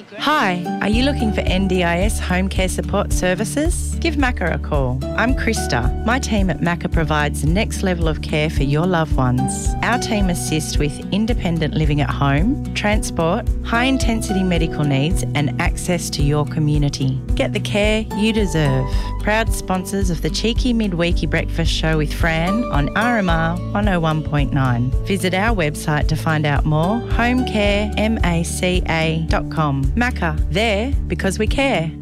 Hi, are you looking for NDIS home care support services? Give Macca a call. I'm Krista. My team at Macca provides the next level of care for your loved ones. Our team assists with independent living at home, transport, high-intensity medical needs and access to your community. Get the care you deserve. Proud sponsors of the Cheeky Midweeky Breakfast Show with Fran on RMR 101.9. Visit our website to find out more, homecaremaca.com. Macca, there because we care.